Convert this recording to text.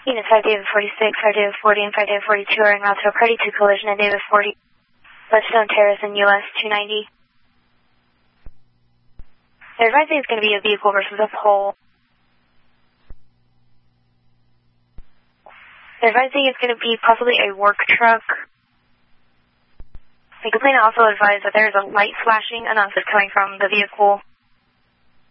Units 5 David 46, 5 David 40, and 5 David 42 are en route to a party to collision at David 40. Ledgestone Terrace in US 290. They're advising it's going to be a vehicle versus a pole. They're advising it's going to be possibly a work truck. The complainant also advised that there is a light flashing announcement coming from the vehicle.